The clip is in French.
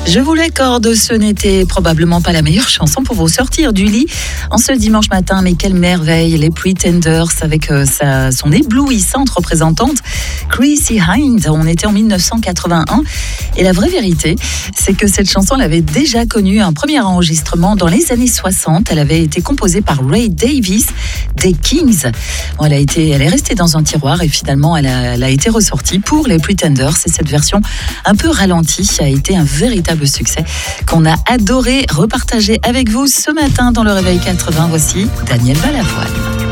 Je vous l'accorde, ce n'était probablement pas la meilleure chanson pour vous sortir du lit en ce dimanche matin, mais quelle merveille, les Pretenders avec son éblouissante représentante Chrissie Hynde. On était en 1981 et la vraie vérité, c'est que cette chanson elle avait déjà connu un premier enregistrement dans les années 60. Elle avait été composée par Ray Davies des Kings. Bon, elle est restée dans un tiroir et finalement elle a été ressortie pour les Pretenders. Et cette version un peu ralentie a été un véritable succès qu'on a adoré repartager avec vous ce matin dans le Réveil 80. Voici Daniel Balavoine.